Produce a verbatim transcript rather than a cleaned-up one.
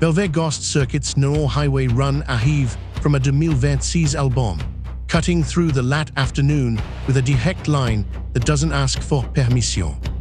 Belver Ghost Circuits No Highway Run arrive from a deux mille vingt-six album, cutting through the late afternoon with a direct line that doesn't ask for permission.